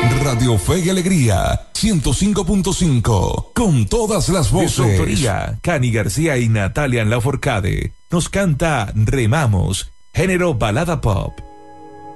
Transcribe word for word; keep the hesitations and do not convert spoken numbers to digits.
Radio Fe y Alegría, ciento cinco punto cinco, con todas las voces. De su autoría, Cani García y Natalia Lafourcade nos canta Remamos, género balada pop.